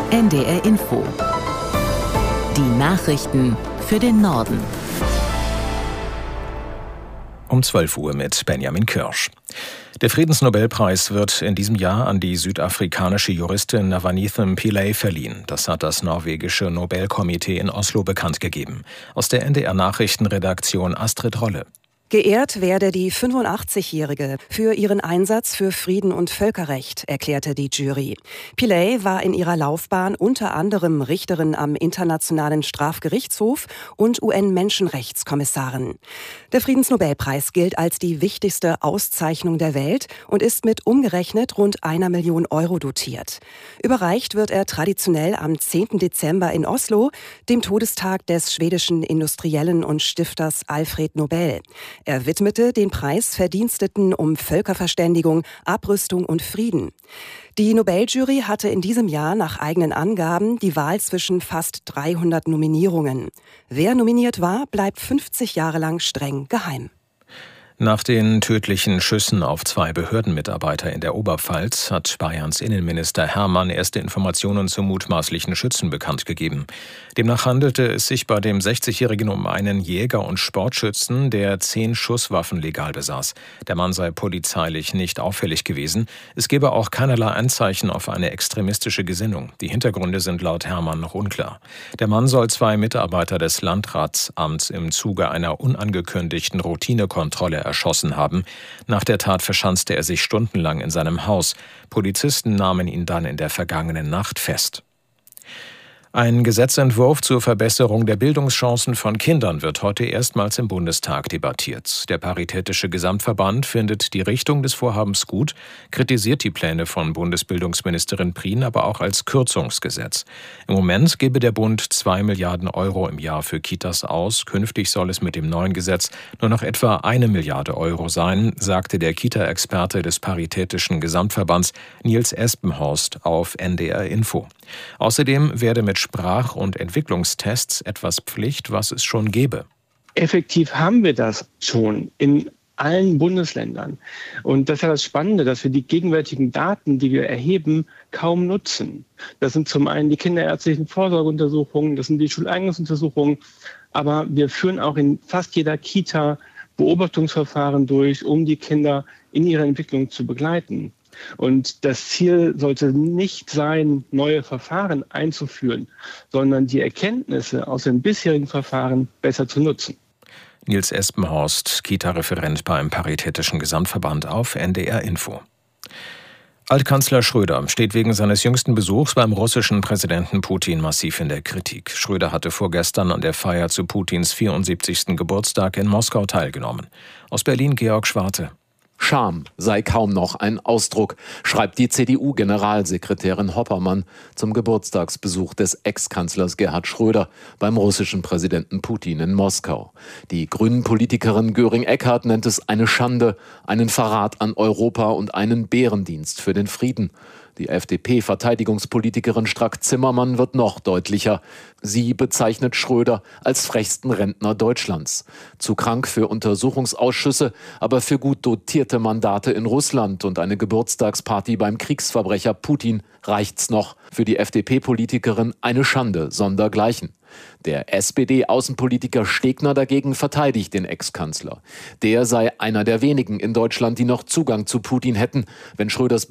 NDR Info. Die Nachrichten für den Norden. Um 12 Uhr mit Benjamin Kirsch. Der Friedensnobelpreis wird in diesem Jahr an die südafrikanische Juristin Navaneethum Pillay verliehen. Das hat das norwegische Nobelkomitee in Oslo bekannt gegeben. Aus der NDR Nachrichtenredaktion Astrid Rolle. Geehrt werde die 85-Jährige für ihren Einsatz für Frieden und Völkerrecht, erklärte die Jury. Pillay war in ihrer Laufbahn unter anderem Richterin am Internationalen Strafgerichtshof und UN-Menschenrechtskommissarin. Der Friedensnobelpreis gilt als die wichtigste Auszeichnung der Welt und ist mit umgerechnet rund 1 Million Euro dotiert. Überreicht wird er traditionell am 10. Dezember in Oslo, dem Todestag des schwedischen Industriellen und Stifters Alfred Nobel. Er widmete den Preis Verdiensteten um Völkerverständigung, Abrüstung und Frieden. Die Nobeljury hatte in diesem Jahr nach eigenen Angaben die Wahl zwischen fast 300 Nominierungen. Wer nominiert war, bleibt 50 Jahre lang streng geheim. Nach den tödlichen Schüssen auf 2 Behördenmitarbeiter in der Oberpfalz hat Bayerns Innenminister Hermann erste Informationen zum mutmaßlichen Schützen bekannt gegeben. Demnach handelte es sich bei dem 60-Jährigen um einen Jäger und Sportschützen, der 10 Schusswaffen legal besaß. Der Mann sei polizeilich nicht auffällig gewesen. Es gebe auch keinerlei Anzeichen auf eine extremistische Gesinnung. Die Hintergründe sind laut Hermann noch unklar. Der Mann soll 2 Mitarbeiter des Landratsamts im Zuge einer unangekündigten Routinekontrolle erschossen haben. Nach der Tat verschanzte er sich stundenlang in seinem Haus. Polizisten nahmen ihn dann in der vergangenen Nacht fest. Ein Gesetzentwurf zur Verbesserung der Bildungschancen von Kindern wird heute erstmals im Bundestag debattiert. Der Paritätische Gesamtverband findet die Richtung des Vorhabens gut, kritisiert die Pläne von Bundesbildungsministerin Prien aber auch als Kürzungsgesetz. Im Moment gebe der Bund 2 Milliarden Euro im Jahr für Kitas aus. Künftig soll es mit dem neuen Gesetz nur noch etwa 1 Milliarde Euro sein, sagte der Kita-Experte des Paritätischen Gesamtverbands Nils Espenhorst auf NDR Info. Außerdem werde mit Sprach- und Entwicklungstests etwas Pflicht, was es schon gäbe. Effektiv haben wir das schon in allen Bundesländern. Und das ist ja das Spannende, dass wir die gegenwärtigen Daten, die wir erheben, kaum nutzen. Das sind zum einen die kinderärztlichen Vorsorgeuntersuchungen, das sind die Schuleignungsuntersuchungen, aber wir führen auch in fast jeder Kita Beobachtungsverfahren durch, um die Kinder in ihrer Entwicklung zu begleiten. Und das Ziel sollte nicht sein, neue Verfahren einzuführen, sondern die Erkenntnisse aus den bisherigen Verfahren besser zu nutzen. Nils Espenhorst, Kita-Referent beim Paritätischen Gesamtverband auf NDR Info. Altkanzler Schröder steht wegen seines jüngsten Besuchs beim russischen Präsidenten Putin massiv in der Kritik. Schröder hatte vorgestern an der Feier zu Putins 74. Geburtstag in Moskau teilgenommen. Aus Berlin Georg Schwarte. Scham sei kaum noch ein Ausdruck, schreibt die CDU-Generalsekretärin Hoppermann zum Geburtstagsbesuch des Ex-Kanzlers Gerhard Schröder beim russischen Präsidenten Putin in Moskau. Die Grünen-Politikerin Göring-Eckardt nennt es eine Schande, einen Verrat an Europa und einen Bärendienst für den Frieden. Die FDP-Verteidigungspolitikerin Strack-Zimmermann wird noch deutlicher. Sie bezeichnet Schröder als frechsten Rentner Deutschlands. Zu krank für Untersuchungsausschüsse, aber für gut dotierte Mandate in Russland und eine Geburtstagsparty beim Kriegsverbrecher Putin reicht's noch. Für die FDP-Politikerin eine Schande sondergleichen. Der SPD-Außenpolitiker Stegner dagegen verteidigt den Ex-Kanzler. Der sei einer der wenigen in Deutschland, die noch Zugang zu Putin hätten, wenn Schröders